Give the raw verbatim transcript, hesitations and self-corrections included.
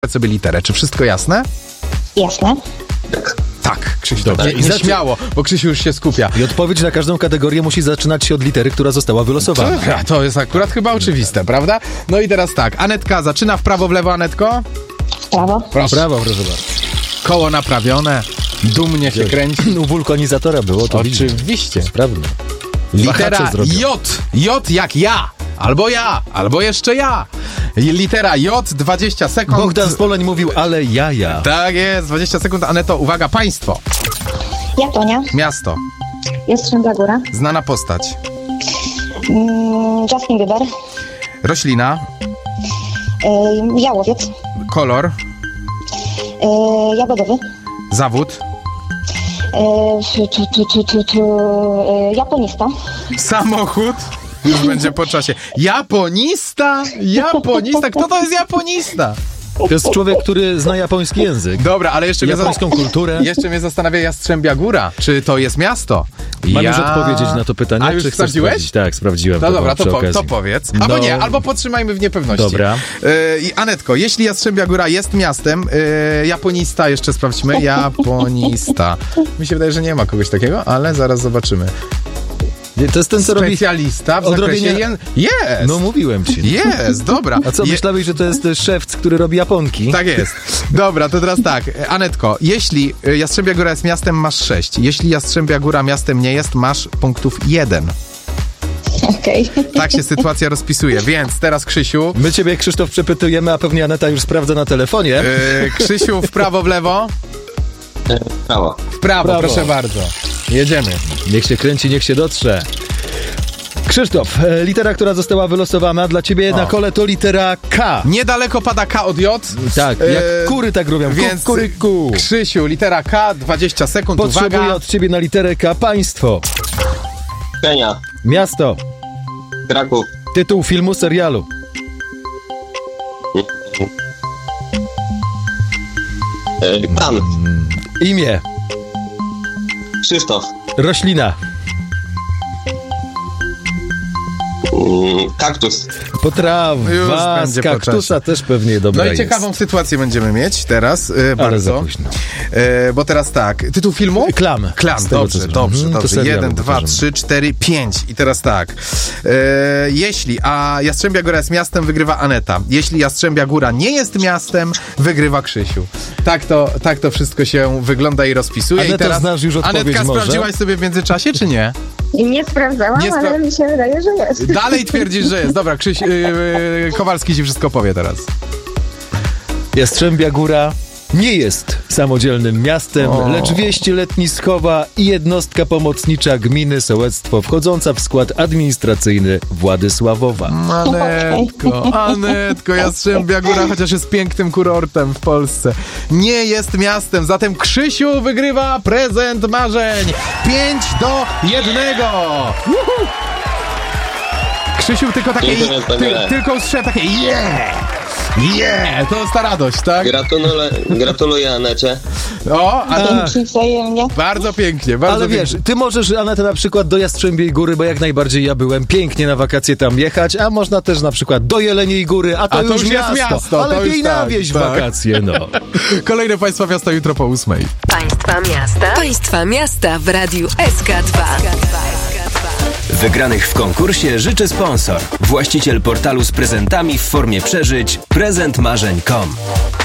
sobie literę. Czy wszystko jasne? Jasne. Tak, Krzysiu, Dobrze. nie, I zaczy- śmiało, bo Krzysiu już się skupia. I odpowiedź na każdą kategorię musi zaczynać się od litery, która została wylosowana. Dobra, to jest akurat chyba oczywiste, prawda? No i teraz tak, Anetka zaczyna w prawo, w lewo, Anetko. W prawo. Proszę. Brawo, proszę bardzo. Koło naprawione, dumnie się kręci. U wulkanizatora było to widzę. Oczywiście. Sprawne. Litera Wahacze zrobią. J. J jak ja. Albo ja, albo jeszcze ja. Litera J, dwadzieścia sekund. Bogdan z Poloń mówił, ale jaja. Tak jest, dwadzieścia sekund. Aneto, uwaga, państwo. Japonia. Miasto. Jastrzębia Góra. Znana postać. Mm, Justin Bieber. Roślina. Yy, jałowiec. Kolor. Yy, jagodowy. Zawód. Yy, tu, tu, tu, tu, tu, yy, japonista. Samochód. Już będzie po czasie. Japonista? Japonista? Kto to jest japonista? To jest człowiek, który zna japoński język. Dobra, ale jeszcze mnie, Japońską kulturę. jeszcze mnie zastanawia Jastrzębia Góra. Czy to jest miasto? Mam ja... już odpowiedzieć na to pytanie. A już czy chcesz sprawdziłeś? sprawdzić? Tak, sprawdziłem. No to dobra, to, przy po, okazji. to powiedz. Albo No. nie, albo podtrzymajmy w niepewności. Dobra. Yy, I Anetko, jeśli Jastrzębia Góra jest miastem, yy, japonista jeszcze sprawdźmy. Japonista. Mi się wydaje, że nie ma kogoś takiego, ale zaraz zobaczymy. Nie, to jest ten, co robi... Specjalista w odrobienie- zakresie... Jen... Jest! No mówiłem ci. Jest, dobra. A co, Je- myślałeś, że to jest szewc, który robi japonki? Tak jest. Dobra, to teraz tak. Anetko, jeśli y, Jastrzębia Góra jest miastem, masz sześć. Jeśli Jastrzębia Góra miastem nie jest, masz punktów jeden. Okej. Tak się sytuacja rozpisuje. Więc teraz Krzysiu. My ciebie, Krzysztof, przepytujemy, a pewnie Aneta już sprawdza na telefonie. Y, Krzysiu w prawo, w lewo? Prawo. W prawo, Prawo. proszę bardzo. Jedziemy. Niech się kręci, niech się dotrze. Krzysztof, e, litera, która została wylosowana dla ciebie O. na kole to litera K. Niedaleko pada K od J. Tak, jak E, kury tak robią. Więc Kuryku. Krzysiu, litera K, dwadzieścia sekund. Potrzebuję Uwaga. od ciebie na literę K państwo, Kenia. miasto, Kraków. tytuł filmu, serialu, E, Pan. imię, Krzysztof. roślina, Mm, kaktus. potrawa Już z będzie po kaktusa czasie. też pewnie dobra No i jest. ciekawą sytuację będziemy mieć teraz, y, Ale za bardzo. późno. E, bo teraz tak, tytuł filmu? Klan. Klan, Z tego, dobrze, co dobrze, słyszałem. Mhm, to dobrze. serialu Jeden, dwa, pokażemy. trzy, cztery, pięć. I teraz tak. E, jeśli, a Jastrzębia Góra jest miastem, wygrywa Aneta. Jeśli Jastrzębia Góra nie jest miastem, wygrywa Krzysiu. Tak to, tak to wszystko się wygląda i rozpisuje. Aneto, I teraz, znasz już odpowiedź Anetka, może? sprawdziłaś sobie w międzyczasie, czy nie? Nie sprawdzałam, Nie spra- ale mi się wydaje, że jest. Dalej twierdzisz, że jest. Dobra, Krzyś, yy, yy, Kowalski ci wszystko powie teraz. Jastrzębia Góra nie jest samodzielnym miastem, O. lecz wieść letniskowa i jednostka pomocnicza gminy Sołectwo wchodząca w skład administracyjny Władysławowa. Anetko, Anetko, Jastrzębia Góra chociaż jest pięknym kurortem w Polsce. Nie jest miastem, zatem Krzysiu wygrywa prezent marzeń. pięć do jednego. Uhu. Krzysiu tylko takie, Dziękuję za ty, grę. tylko usłyszałem takie yeah, yeah, to jest ta radość, tak? Gratuluję, gratuluję Anecie. O, a to Dzięki wzajemnie. bardzo pięknie, bardzo Ale wiesz, pięknie. ty możesz, Aneta, na przykład do Jastrzębiej Góry, bo jak najbardziej ja byłem pięknie na wakacje tam jechać, a można też na przykład do Jeleniej Góry, a to, A to już, już jest miasto, miasto, a to lepiej już na tak, wieś tak. wakacje, no. Kolejne państwa miasta jutro po ósmej. Państwa miasta. Państwa miasta w Radiu S K dwa. Wygranych w konkursie życzy sponsor. Właściciel portalu z prezentami w formie przeżyć prezent marzeń kropka com.